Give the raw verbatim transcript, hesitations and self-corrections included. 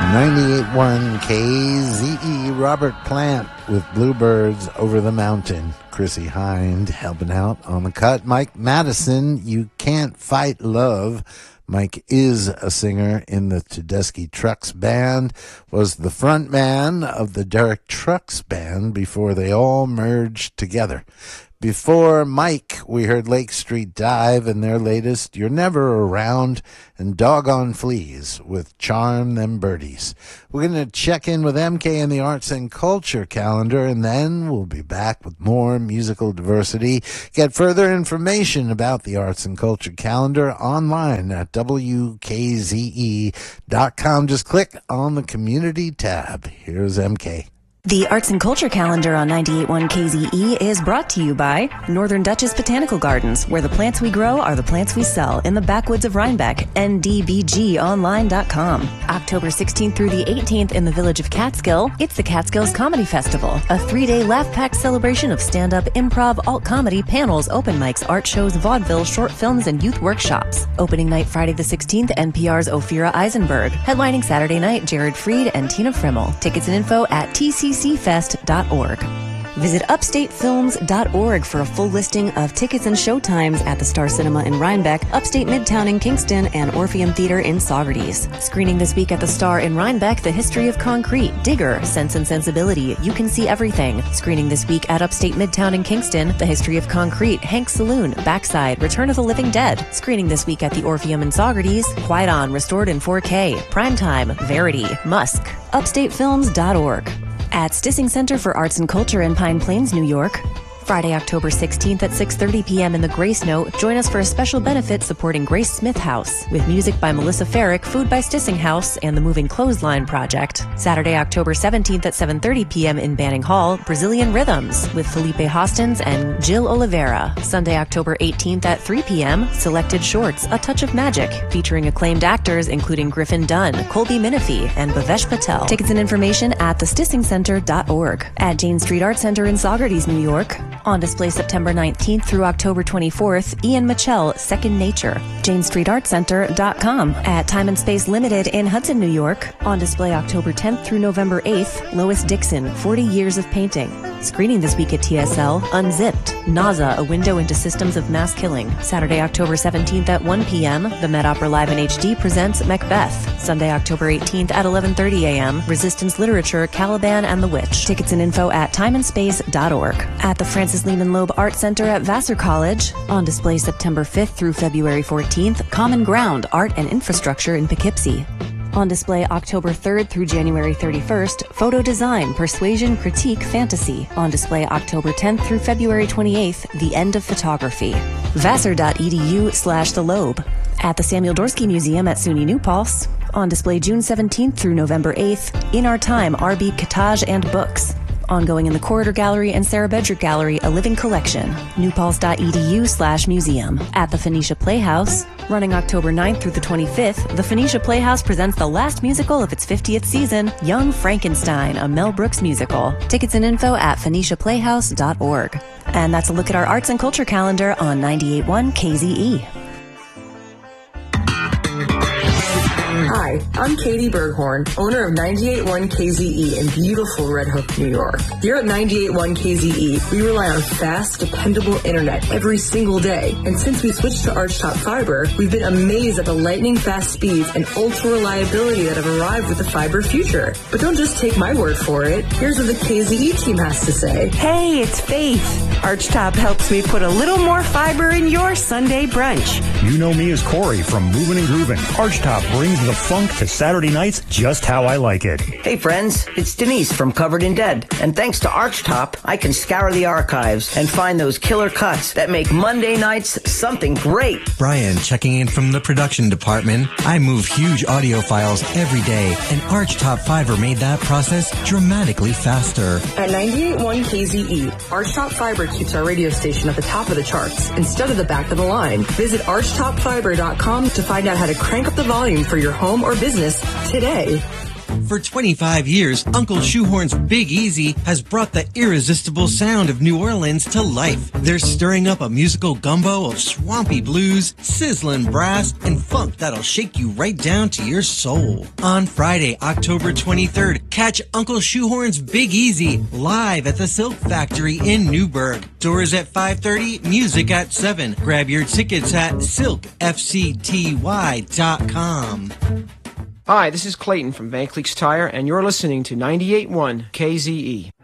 ninety-eight point one K Z E, Robert Plant with Bluebirds Over the Mountain. Chrissy Hind helping out on the cut. Mike Madison, You Can't Fight Love. Mike is a singer in the Tedeschi Trucks Band, was the front man of the Derek Trucks Band before they all merged together. Before Mike, we heard Lake Street Dive and their latest You're Never Around and Doggone Fleas with Charm Them Birdies. We're going to check in with M K and the Arts and Culture calendar, and then we'll be back with more musical diversity. Get further information about the Arts and Culture calendar online at W K Z E dot com. Just click on the Community tab. Here's M K. The Arts and Culture calendar on ninety-eight point one K Z E is brought to you by Northern Dutchess Botanical Gardens, where the plants we grow are the plants we sell in the backwoods of Rhinebeck. N D B G online dot com. October sixteenth through the eighteenth in the village of Catskill, it's the Catskills Comedy Festival, a three-day laugh-packed celebration of stand-up, improv, alt-comedy, panels, open mics, art shows, vaudeville, short films, and youth workshops. Opening night Friday the sixteenth, N P R's Ophira Eisenberg. Headlining Saturday night, Jared Freed and Tina Frimmel. Tickets and info at T C C fest dot org. Visit upstate films dot org for a full listing of tickets and showtimes at the Star Cinema in Rhinebeck, Upstate Midtown in Kingston, and Orpheum Theater in Saugerties. Screening this week at the Star in Rhinebeck, The History of Concrete, Digger, Sense and Sensibility, You Can See Everything. Screening this week at Upstate Midtown in Kingston, The History of Concrete, Hank's Saloon, Backside, Return of the Living Dead. Screening this week at the Orpheum in Saugerties, Quiet On, restored in four K, Primetime, Verity, Musk, upstate films dot org. At Stissing Center for Arts and Culture in Pine Plains, New York, Friday, October sixteenth at six thirty p.m. in the Grace Note, join us for a special benefit supporting Grace Smith House with music by Melissa Farrick, food by Stissing House, and the Moving Clothesline Project. Saturday, October seventeenth at seven thirty p.m. in Banning Hall, Brazilian Rhythms with Felipe Hostens and Jill Oliveira. Sunday, October eighteenth at three p.m., Selected Shorts, A Touch of Magic, featuring acclaimed actors including Griffin Dunn, Colby Minifee, and Bhavesh Patel. Tickets and information at the stissing center dot org. At Jane Street Art Center in Saugerties, New York, on display September nineteenth through October twenty-fourth, Ian Mitchell, Second Nature. jane street art center dot com. At Time and Space Limited in Hudson, New York, on display October tenth through November eighth, Lois Dixon, forty years of Painting. Screening this week at T S L, Unzipped, NASA, A Window into Systems of Mass Killing. Saturday, October seventeenth at one p.m., the Met Opera Live in H D presents Macbeth. Sunday, October eighteenth at eleven thirty a.m., Resistance Literature, Caliban and the Witch. Tickets and info at time and space dot org. At the Francis Lehman Loeb Art Center at Vassar College, on display September fifth through February fourteenth, Common Ground, Art and Infrastructure in Poughkeepsie. On display October third through January thirty-first, Photo Design, Persuasion, Critique, Fantasy. On display October tenth through February twenty-eighth, The End of Photography. Vassar.edu slash the Loeb. At the Samuel Dorsky Museum at SUNY New Paltz, on display June seventeenth through November eighth, In Our Time, R B Cottage and Books. Ongoing in the Corridor Gallery and Sarah Bedrick Gallery, A Living Collection. newpaltz.edu slash museum. At the Phoenicia Playhouse, running October ninth through the twenty-fifth, the Phoenicia Playhouse presents the last musical of its fiftieth season, Young Frankenstein, a Mel Brooks musical. Tickets and info at phoenicia playhouse dot org. And that's a look at our arts and culture calendar on ninety-eight point one K Z E. Hi, I'm Katie Berghorn, owner of ninety-eight point one K Z E in beautiful Red Hook, New York. Here at ninety-eight point one K Z E, we rely on fast, dependable internet every single day. And since we switched to Archtop Fiber, we've been amazed at the lightning-fast speeds and ultra-reliability that have arrived with the fiber future. But don't just take my word for it. Here's what the K Z E team has to say. Hey, it's Faith. Archtop helps me put a little more fiber in your Sunday brunch. You know me as Corey from Movin' and Groovin'. Archtop brings the funk to Saturday nights just how I like it. Hey friends, it's Denise from Covered in Dead. And thanks to Archtop, I can scour the archives and find those killer cuts that make Monday nights something great. Brian checking in from the production department. I move huge audio files every day, and Archtop Fiber made that process dramatically faster. At ninety-eight point one K Z E, Archtop Fiber keeps our radio station at the top of the charts instead of the back of the line. Visit archtop fiber dot com to find out how to crank up the volume for your home or business today. For twenty-five years, Uncle Shoehorn's Big Easy has brought the irresistible sound of New Orleans to life. They're stirring up a musical gumbo of swampy blues, sizzling brass, and funk that'll shake you right down to your soul. On Friday, October twenty-third, catch Uncle Shoehorn's Big Easy live at the Silk Factory in Newburgh. Doors at five thirty, music at seven. Grab your tickets at silk f c t y dot com. Hi, this is Clayton from Van Cleek's Tire, and you're listening to ninety-eight point one K Z E.